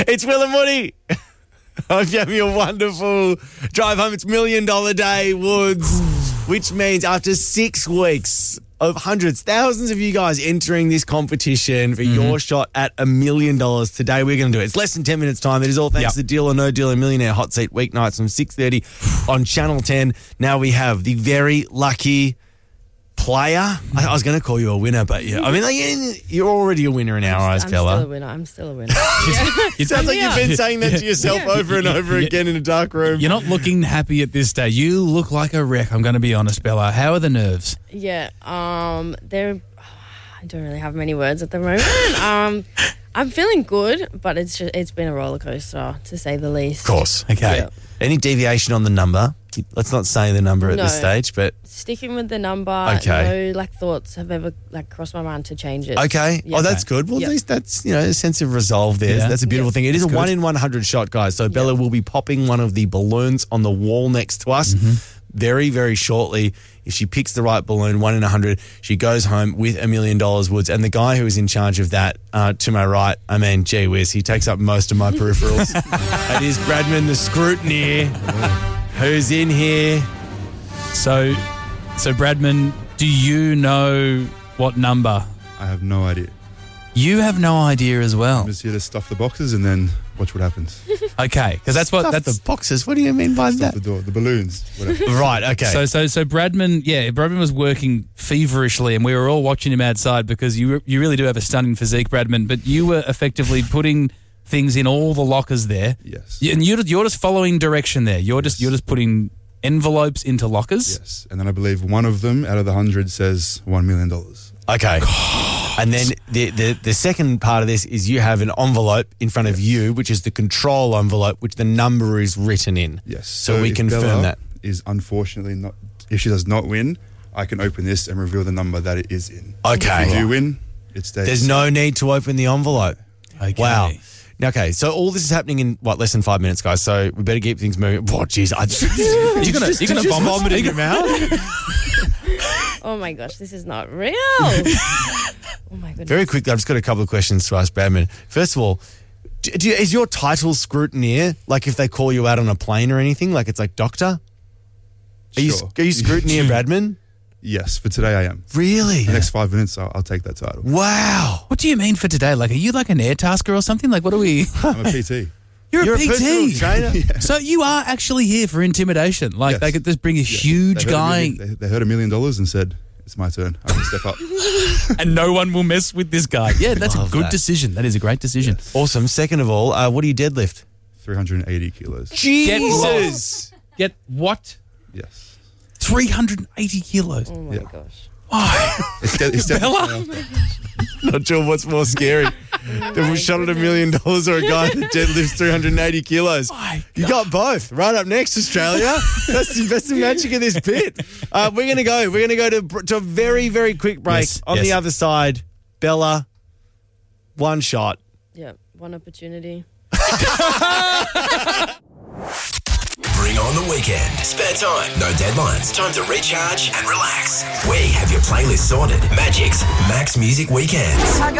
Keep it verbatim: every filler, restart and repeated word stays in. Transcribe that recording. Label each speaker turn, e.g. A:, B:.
A: It's Will and Woody. I hope you're having a wonderful drive home. It's Million Dollar Day, Woods, which means after six weeks of hundreds, thousands of you guys entering this competition for mm-hmm. your shot at a million dollars today, we're going to do it. It's less than ten minutes time. It is all thanks yep. to Deal or No Deal and Millionaire Hot Seat weeknights from six thirty on Channel ten. Now we have the very lucky player. I, I was going to call you a winner, but yeah, I mean, like, you're already a winner in our eyes,
B: I'm
A: Bella.
B: I'm still a winner. I'm still a winner.
A: It sounds like you've been saying that to yourself yeah. over and over yeah. again in a dark room.
C: You're not looking happy at this stage. You look like a wreck, I'm going to be honest, Bella. How are the nerves?
B: Yeah, um, they're... I don't really have many words at the moment. um, I'm feeling good, but it's just, it's been a roller coaster, to say the least.
A: Of course. Okay. Yeah. Any deviation on the number? Let's not say the number at
B: no.
A: this stage, but...
B: Sticking with the number.
A: Okay.
B: No, like, thoughts have ever, like, crossed my mind to change it.
A: Okay.
B: Yeah.
A: Oh, that's good. Well,
B: yep.
A: at least that's, you know, a sense of resolve there. Yeah. That's a beautiful yeah. thing. It is that's a good. one in one hundred shot, guys. So Bella yep. will be popping one of the balloons on the wall next to us mm-hmm. very, very shortly. If she picks the right balloon, one in a hundred, she goes home with a million dollars, Woods. And the guy who is in charge of that, uh, to my right, I mean, gee whiz, he takes up most of my peripherals. It is Bradman, the scrutineer, who's in here.
C: So, so Bradman, do you know what number?
D: I have no idea.
C: You have no idea as well.
D: I'm just here to stuff the boxes and then watch what happens.
C: Okay, because that's what
A: stuff
C: that's
A: the boxes. What do you mean by
D: stuff
A: that?
D: The door, the balloons. Whatever.
A: Right. Okay.
C: So, so, so Bradman, yeah, Bradman was working feverishly, and we were all watching him outside because you you really do have a stunning physique, Bradman. But you were effectively putting things in all the lockers there.
D: Yes.
C: And you're you're just following direction there. You're just yes. you're just putting envelopes into lockers.
D: Yes, and then I believe one of them out of the hundred says one million dollars.
A: Okay. God. And then the, the the second part of this is you have an envelope in front of you, which is the control envelope, which the number is written in.
D: Yes.
A: So,
D: so
A: we
D: if
A: confirm
D: Bella
A: that.
D: Is unfortunately not. If she does not win, I can open this and reveal the number that it is in.
A: Okay.
D: If you do win, it stays.
A: There's no need to open the envelope.
C: Okay.
A: Wow. Okay, so all this is happening in, what, less than five minutes, guys, so we better keep things moving. Oh, jeez. I just,
C: you're going to vomit, vomit in your mouth?
B: Oh, my gosh, this is not real. Oh, my goodness.
A: Very quickly, I've just got a couple of questions to ask Bradman. First of all, do, do you, is your title scrutineer, like if they call you out on a plane or anything, like it's like doctor? Are,
D: sure.
A: you, are you scrutineer Bradman?
D: Yes, for today I am.
A: Really?
D: The next five minutes, I'll, I'll take that title.
A: Wow.
C: What do you mean for today? Like, are you like an air tasker or something? Like, what are we?
D: I'm a P T.
C: You're,
A: You're
C: a P T.
A: A personal trainer.
C: Yeah. So you are actually here for intimidation. Like, yes. they could just bring a yes. huge
D: they
C: guy.
D: Million, they, they heard a million dollars and said, it's my turn. I can step up.
C: And no one will mess with this guy. Yeah, that's Love a good that. decision. That is a great decision.
A: Yes. Awesome. Second of all, uh, what do you deadlift?
D: three hundred eighty kilos.
A: Jesus.
C: Get what?
D: Yes.
C: three hundred eighty kilos.
B: Oh, my
D: yeah.
B: gosh.
C: Oh.
D: It's, de- it's
C: Bella?
A: Not sure what's more scary.
B: Oh
A: that we shot at a million dollars or a guy that deadlifts three hundred eighty kilos.
C: My
A: you got both. Right up next, Australia. That's the best magic of this bit. Uh, we're going to go. We're going to go to to a very, very quick break.
C: Yes,
A: On
C: yes.
A: the other side, Bella, one shot.
B: Yeah, one opportunity.
E: Bring on the weekend. Spare time, no deadlines. Time to recharge and relax. We have your playlist sorted. Magic's Max Music Weekends.